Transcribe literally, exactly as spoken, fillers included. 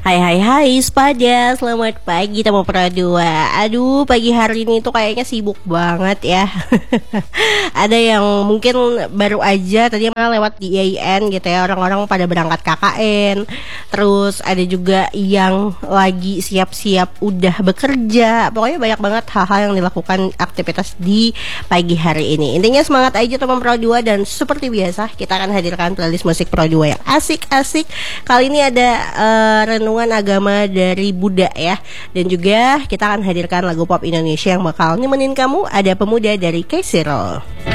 Hai hai hai Spada, selamat pagi Tama Pradua. Aduh, pagi hari ini tuh kayaknya sibuk banget ya. Ada yang mungkin baru aja tadi malah lewat di I A I N gitu ya, orang-orang pada berangkat K K N. Terus ada juga yang lagi siap-siap udah bekerja. Pokoknya banyak banget hal-hal yang dilakukan aktivitas di pagi hari ini. Intinya semangat aja teman Pro dua, dan seperti biasa kita akan hadirkan playlist musik Pro dua yang asik-asik. Kali ini ada uh, renungan agama dari Buddha ya. Dan juga kita akan hadirkan lagu pop Indonesia yang bakal nemenin kamu. Ada Pemuda dari Kaisero.